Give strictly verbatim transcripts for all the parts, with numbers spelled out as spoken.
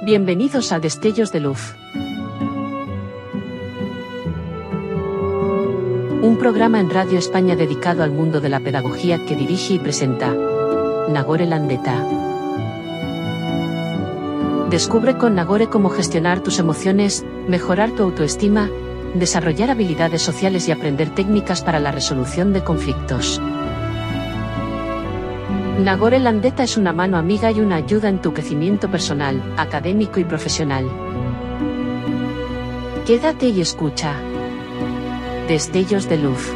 Bienvenidos a Destellos de Luz. Un programa en Radio España dedicado al mundo de la pedagogía que dirige y presenta Nagore Landeta. Descubre con Nagore cómo gestionar tus emociones, mejorar tu autoestima, desarrollar habilidades sociales y aprender técnicas para la resolución de conflictos. Nagore Landeta es una mano amiga y una ayuda en tu crecimiento personal, académico y profesional. Quédate y escucha. Destellos de Luz.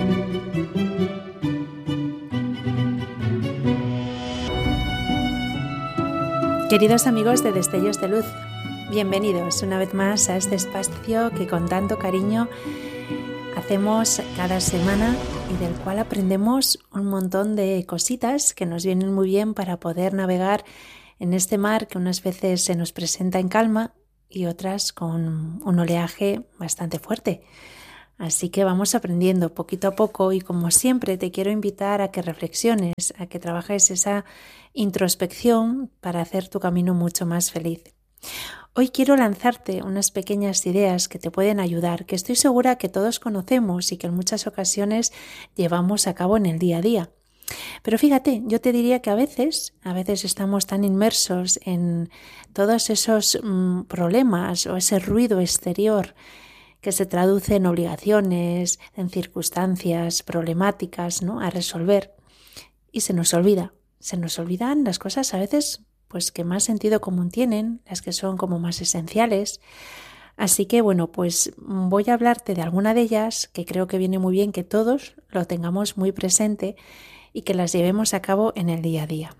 Queridos amigos de Destellos de Luz, bienvenidos una vez más a este espacio que con tanto cariño hacemos cada semana y del cual aprendemos un montón de cositas que nos vienen muy bien para poder navegar en este mar que unas veces se nos presenta en calma y otras con un oleaje bastante fuerte. Así que vamos aprendiendo poquito a poco y como siempre te quiero invitar a que reflexiones, a que trabajes esa introspección para hacer tu camino mucho más feliz. Hoy quiero lanzarte unas pequeñas ideas que te pueden ayudar, que estoy segura que todos conocemos y que en muchas ocasiones llevamos a cabo en el día a día. Pero fíjate, yo te diría que a veces, a veces estamos tan inmersos en todos esos mmm, problemas o ese ruido exterior que se traduce en obligaciones, en circunstancias problemáticas, ¿no?, a resolver. Y se nos olvida, se nos olvidan las cosas a veces pues que más sentido común tienen, las que son como más esenciales. Así que bueno, pues voy a hablarte de alguna de ellas que creo que viene muy bien que todos lo tengamos muy presente y que las llevemos a cabo en el día a día.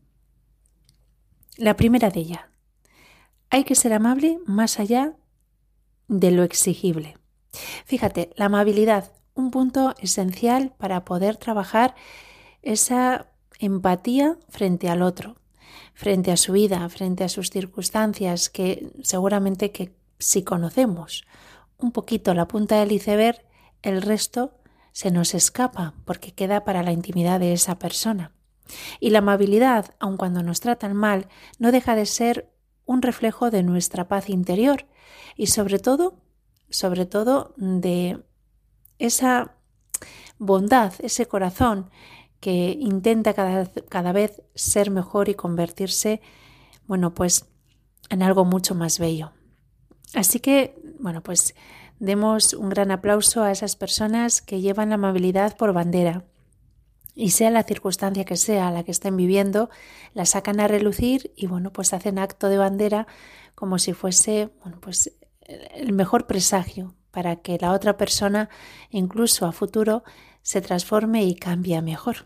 La primera de ellas, hay que ser amable más allá de lo exigible. Fíjate, la amabilidad, un punto esencial para poder trabajar esa empatía frente al otro, frente a su vida, frente a sus circunstancias, que seguramente que si conocemos un poquito la punta del iceberg, el resto se nos escapa porque queda para la intimidad de esa persona. Y la amabilidad, aun cuando nos tratan mal, no deja de ser un reflejo de nuestra paz interior y sobre todo, sobre todo de esa bondad, ese corazón que intenta cada, cada vez ser mejor y convertirse, bueno, pues en algo mucho más bello. Así que, bueno, pues demos un gran aplauso a esas personas que llevan la amabilidad por bandera y sea la circunstancia que sea la que estén viviendo, la sacan a relucir y, bueno, pues hacen acto de bandera como si fuese, bueno, pues el mejor presagio para que la otra persona, incluso a futuro, se transforme y cambie mejor.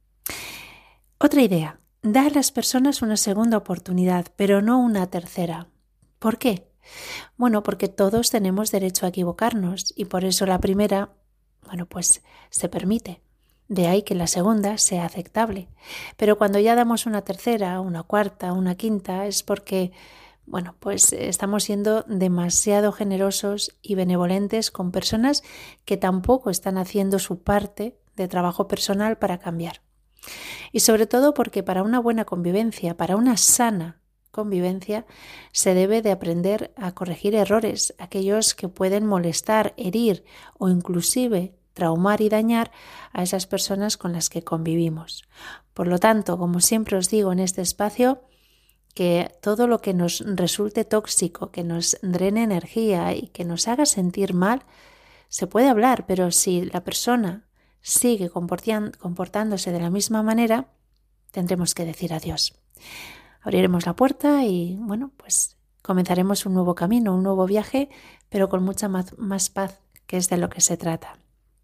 Otra idea, da a las personas una segunda oportunidad, pero no una tercera. ¿Por qué? Bueno, porque todos tenemos derecho a equivocarnos y por eso la primera, bueno, pues se permite. De ahí que la segunda sea aceptable. Pero cuando ya damos una tercera, una cuarta, una quinta, es porque, bueno, pues estamos siendo demasiado generosos y benevolentes con personas que tampoco están haciendo su parte de trabajo personal para cambiar. Y sobre todo porque para una buena convivencia, para una sana convivencia, se debe de aprender a corregir errores, aquellos que pueden molestar, herir o inclusive traumar y dañar a esas personas con las que convivimos. Por lo tanto, como siempre os digo en este espacio, que todo lo que nos resulte tóxico, que nos drene energía y que nos haga sentir mal, se puede hablar, pero si la persona sigue comportándose de la misma manera, tendremos que decir adiós. Abriremos la puerta y, bueno, pues comenzaremos un nuevo camino, un nuevo viaje, pero con mucha más, más paz, que es de lo que se trata.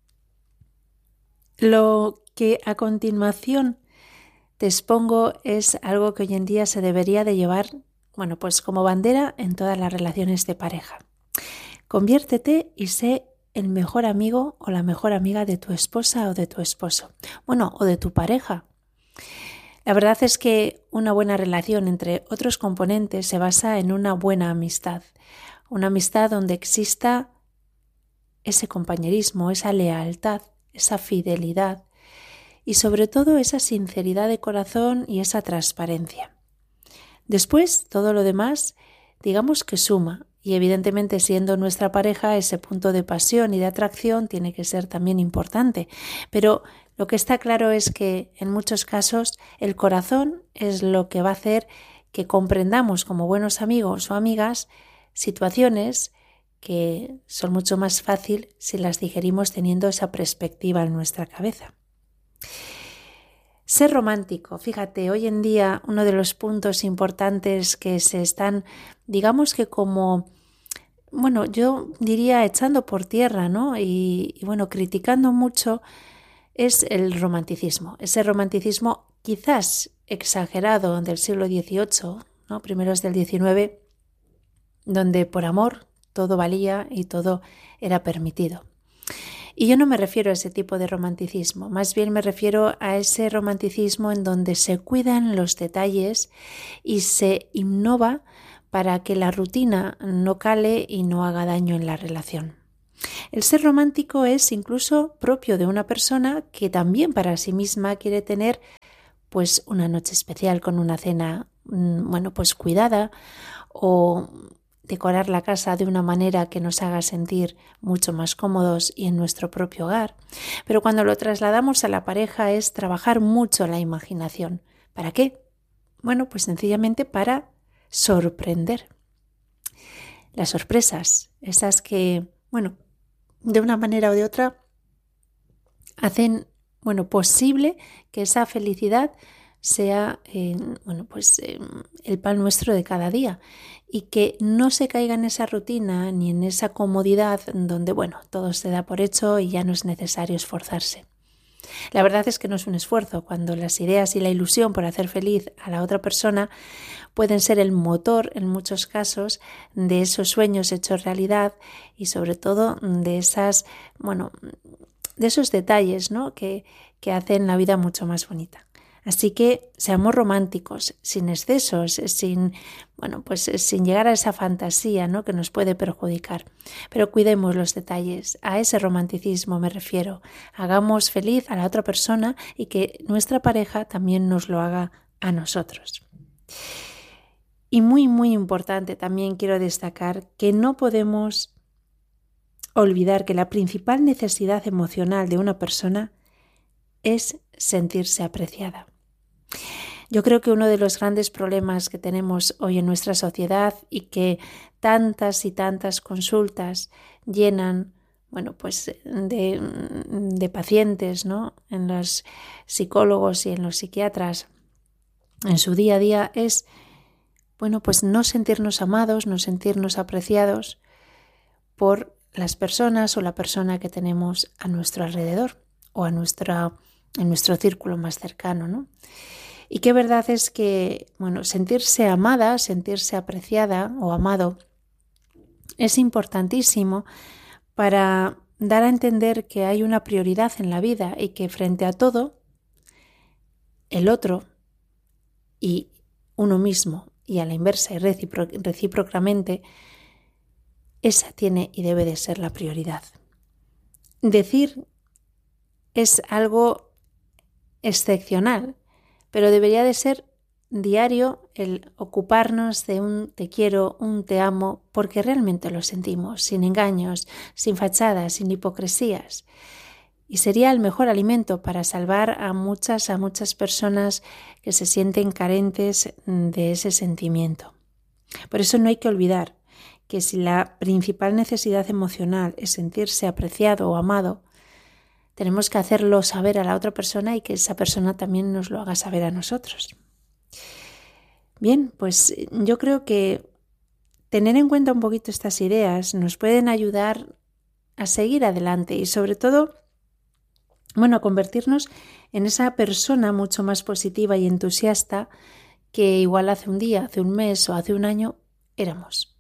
Lo que a continuación te expongo es algo que hoy en día se debería de llevar, bueno, pues como bandera en todas las relaciones de pareja. Conviértete y sé el mejor amigo o la mejor amiga de tu esposa o de tu esposo, bueno, o de tu pareja. La verdad es que una buena relación entre otros componentes se basa en una buena amistad, una amistad donde exista ese compañerismo, esa lealtad, esa fidelidad y sobre todo esa sinceridad de corazón y esa transparencia. Después, todo lo demás, digamos que suma. Y evidentemente, siendo nuestra pareja, ese punto de pasión y de atracción tiene que ser también importante. Pero lo que está claro es que en muchos casos el corazón es lo que va a hacer que comprendamos como buenos amigos o amigas situaciones que son mucho más fácil si las digerimos teniendo esa perspectiva en nuestra cabeza. Ser romántico, fíjate, hoy en día uno de los puntos importantes que se están, digamos que como, bueno, yo diría echando por tierra, ¿no? Y, y bueno, criticando mucho es el romanticismo. Ese romanticismo quizás exagerado del siglo dieciocho, ¿no? Primeros del diecinueve, donde por amor todo valía y todo era permitido. Y yo no me refiero a ese tipo de romanticismo, más bien me refiero a ese romanticismo en donde se cuidan los detalles y se innova para que la rutina no cale y no haga daño en la relación. El ser romántico es incluso propio de una persona que también para sí misma quiere tener pues una noche especial con una cena, bueno, pues cuidada, o decorar la casa de una manera que nos haga sentir mucho más cómodos y en nuestro propio hogar. Pero cuando lo trasladamos a la pareja es trabajar mucho la imaginación. ¿Para qué? Bueno, pues sencillamente para sorprender. Las sorpresas, esas que, bueno, de una manera o de otra hacen, bueno, posible que esa felicidad sea eh, bueno, pues, eh, el pan nuestro de cada día y que no se caiga en esa rutina ni en esa comodidad donde bueno, todo se da por hecho y ya no es necesario esforzarse. La verdad es que no es un esfuerzo cuando las ideas y la ilusión por hacer feliz a la otra persona pueden ser el motor en muchos casos de esos sueños hechos realidad y sobre todo de esas, bueno, de esos detalles, ¿no? que, que hacen la vida mucho más bonita. Así que seamos románticos, sin excesos, sin, bueno, pues sin llegar a esa fantasía, ¿no? que nos puede perjudicar. Pero cuidemos los detalles, a ese romanticismo me refiero. Hagamos feliz a la otra persona y que nuestra pareja también nos lo haga a nosotros. Y muy, muy importante también quiero destacar que no podemos olvidar que la principal necesidad emocional de una persona es sentirse apreciada. Yo creo que uno de los grandes problemas que tenemos hoy en nuestra sociedad y que tantas y tantas consultas llenan, bueno, pues de, de pacientes, ¿no? En los psicólogos y en los psiquiatras en su día a día es, bueno, pues no sentirnos amados, no sentirnos apreciados por las personas o la persona que tenemos a nuestro alrededor o a nuestra, en nuestro círculo más cercano, ¿no? Y qué verdad es que, bueno, sentirse amada, sentirse apreciada o amado es importantísimo para dar a entender que hay una prioridad en la vida y que frente a todo, el otro y uno mismo y a la inversa y recípro- recíprocamente, esa tiene y debe de ser la prioridad. Decir es algo excepcional, pero debería de ser diario el ocuparnos de un te quiero, un te amo, porque realmente lo sentimos, sin engaños, sin fachadas, sin hipocresías. Y sería el mejor alimento para salvar a muchas, a muchas personas que se sienten carentes de ese sentimiento. Por eso no hay que olvidar que si la principal necesidad emocional es sentirse apreciado o amado, tenemos que hacerlo saber a la otra persona y que esa persona también nos lo haga saber a nosotros. Bien, pues yo creo que tener en cuenta un poquito estas ideas nos pueden ayudar a seguir adelante y sobre todo, bueno, a convertirnos en esa persona mucho más positiva y entusiasta que igual hace un día, hace un mes o hace un año éramos.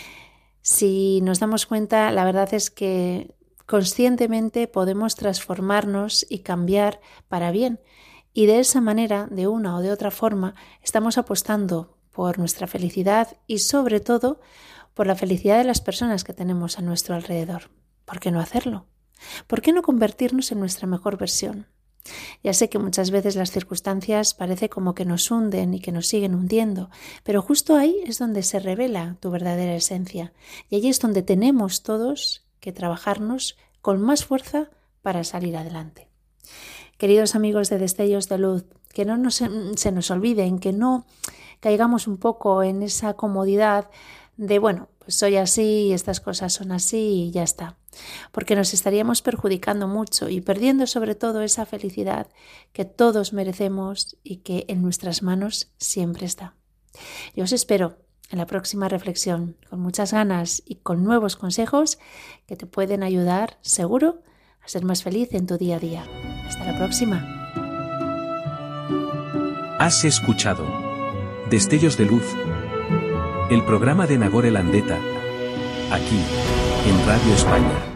Si nos damos cuenta, la verdad es que conscientemente podemos transformarnos y cambiar para bien y de esa manera, de una o de otra forma, estamos apostando por nuestra felicidad y sobre todo por la felicidad de las personas que tenemos a nuestro alrededor. ¿Por qué no hacerlo? ¿Por qué no convertirnos en nuestra mejor versión? Ya sé que muchas veces las circunstancias parece como que nos hunden y que nos siguen hundiendo, pero justo ahí es donde se revela tu verdadera esencia y allí es donde tenemos todos que trabajarnos con más fuerza para salir adelante. Queridos amigos de Destellos de Luz, que no nos, se nos olviden, que no caigamos un poco en esa comodidad de, bueno, pues soy así y estas cosas son así y ya está. Porque nos estaríamos perjudicando mucho y perdiendo sobre todo esa felicidad que todos merecemos y que en nuestras manos siempre está. Yo os espero en la próxima reflexión con muchas ganas y con nuevos consejos que te pueden ayudar, seguro, a ser más feliz en tu día a día. Hasta la próxima. Has escuchado Destellos de Luz, el programa de Nagore Landeta, aquí, en Radio España.